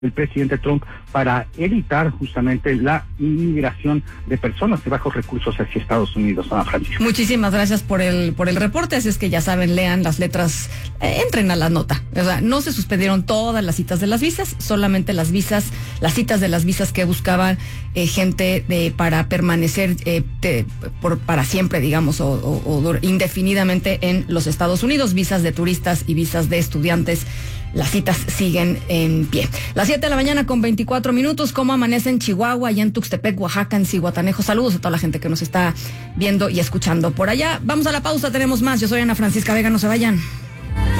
el presidente Trump para evitar justamente la inmigración de personas de bajos recursos hacia Estados Unidos, Ana Francisca. Muchísimas gracias por el reporte, así es que ya saben, lean las letras, entren a la nota. O sea, no se suspendieron todas las citas de las visas, solamente las citas de las visas que buscaban gente para permanecer para siempre, digamos, o indefinidamente en los Estados Unidos, visas de turistas y visas de estudiantes. Las citas siguen en pie. Las 7:24 a.m. ¿Cómo amanece en Chihuahua, allá en Tuxtepec, Oaxaca, en Zihuatanejo? Saludos a toda la gente que nos está viendo y escuchando por allá. Vamos a la pausa, tenemos más. Yo soy Ana Francisca Vega, no se vayan.